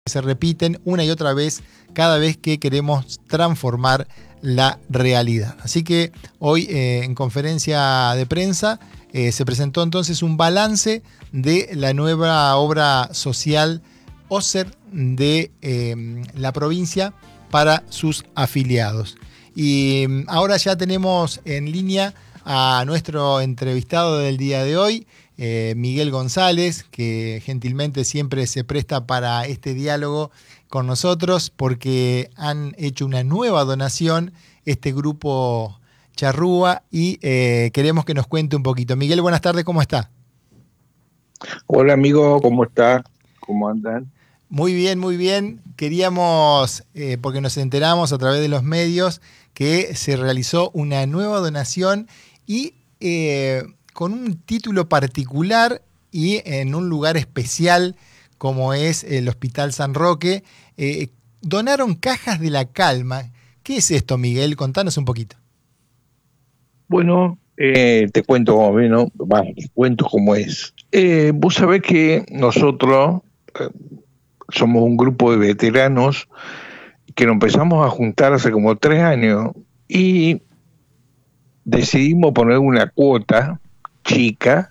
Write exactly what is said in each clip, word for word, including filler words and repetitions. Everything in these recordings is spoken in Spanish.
se repiten una y otra vez cada vez que queremos transformar la realidad. Así que hoy eh, en conferencia de prensa eh, se presentó entonces un balance de la nueva obra social OSER de eh, la provincia para sus afiliados. Y ahora ya tenemos en línea a nuestro entrevistado del día de hoy, eh, Miguel González, que gentilmente siempre se presta para este diálogo con nosotros porque han hecho una nueva donación este grupo Charrúa y eh, queremos que nos cuente un poquito. Miguel, buenas tardes, ¿cómo está? Hola amigo, ¿cómo está? ¿Cómo andan? Muy bien, muy bien. Queríamos, eh, porque nos enteramos a través de los medios, que se realizó una nueva donación y eh, con un título particular y en un lugar especial como es el Hospital San Roque. Eh, donaron cajas de la calma. ¿Qué es esto, Miguel? Contanos un poquito. Bueno, eh, te cuento cómo vino, bueno, te cuento cómo es. Eh, vos sabés que nosotros eh, somos un grupo de veteranos que nos empezamos a juntar hace como tres años y decidimos poner una cuota chica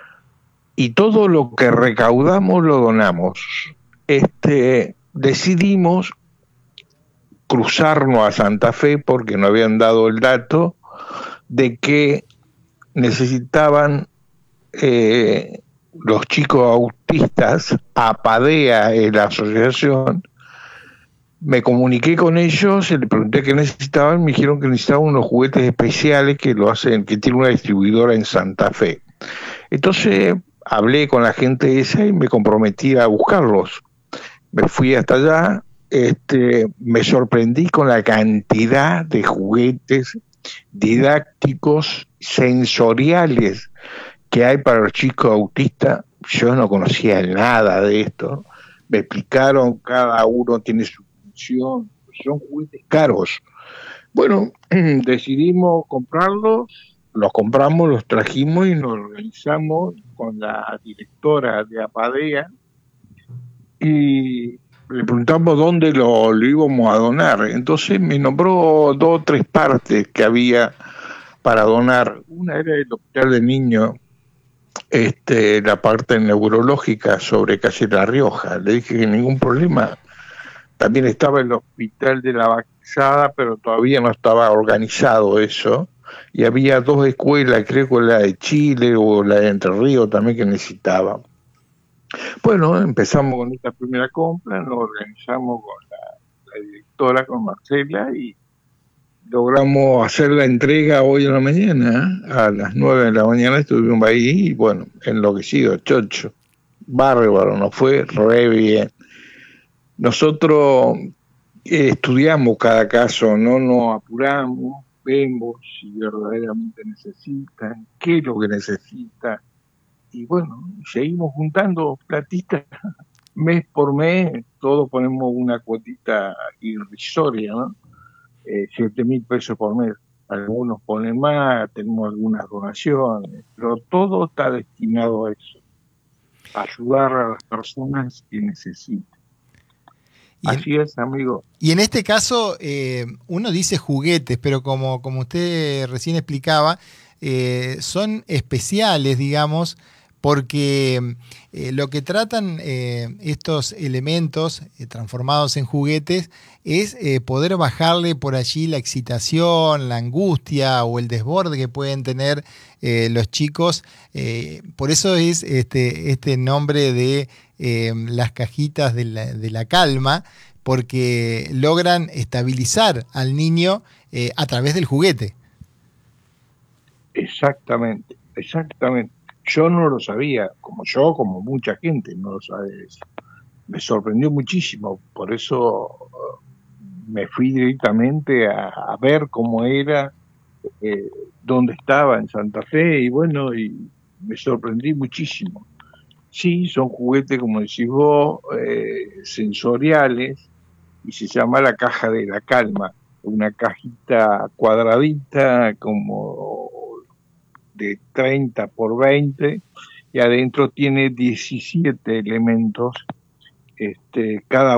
y todo lo que recaudamos lo donamos. Este, decidimos cruzarnos a Santa Fe porque nos habían dado el dato de que necesitaban eh, los chicos autistas, APADEA es la asociación. Me comuniqué con ellos, le pregunté qué necesitaban, me dijeron que necesitaban unos juguetes especiales que lo hacen, que tiene una distribuidora en Santa Fe. Entonces hablé con la gente esa y me comprometí a buscarlos. Me fui hasta allá, este, me sorprendí con la cantidad de juguetes didácticos, sensoriales que hay para los chicos autistas. Yo no conocía nada de esto. Me explicaron, cada uno tiene su función, son juguetes caros. Bueno, decidimos comprarlos, los compramos, los trajimos y nos organizamos con la directora de APADEA y le preguntamos dónde lo, lo íbamos a donar. Entonces me nombró dos o tres partes que había para donar. Una era el hospital de niños, este, la parte neurológica sobre calle La Rioja. Le dije que ningún problema. También estaba el hospital de la Baxada, pero todavía no estaba organizado eso. Y había dos escuelas, creo que la de Chile o la de Entre Ríos también que necesitaba. Bueno, empezamos con esta primera compra, nos organizamos con la, la directora, con Marcela, y logramos hacer la entrega hoy en la mañana. A las nueve de la mañana estuvimos ahí y bueno, enloquecido, chocho, bárbaro, nos fue re bien. Nosotros eh, estudiamos cada caso, no nos apuramos, vemos si verdaderamente necesitan, qué es lo que necesitan. Y bueno, seguimos juntando platitas mes por mes, todos ponemos una cuotita irrisoria, ¿no? Eh, siete mil pesos por mes. Algunos ponen más, tenemos algunas donaciones, pero todo está destinado a eso, a ayudar a las personas que necesitan. Y Así en, es, amigo. y en este caso, eh, uno dice juguetes, pero como, como usted recién explicaba, eh, son especiales, digamos, porque eh, lo que tratan eh, estos elementos eh, transformados en juguetes es eh, poder bajarle por allí la excitación, la angustia o el desborde que pueden tener eh, los chicos. Eh, por eso es este, este nombre de eh, las cajitas de la, de la calma, porque logran estabilizar al niño eh, a través del juguete. Exactamente, exactamente. Yo no lo sabía, como yo, como mucha gente no lo sabe eso. Me sorprendió muchísimo, por eso me fui directamente a, a ver cómo era, eh, dónde estaba en Santa Fe, y bueno, y me sorprendí muchísimo. Sí, son juguetes, como decís vos, eh, sensoriales, y se llama la caja de la calma, una cajita cuadradita como de treinta por veinte, y adentro tiene diecisiete elementos, este, cada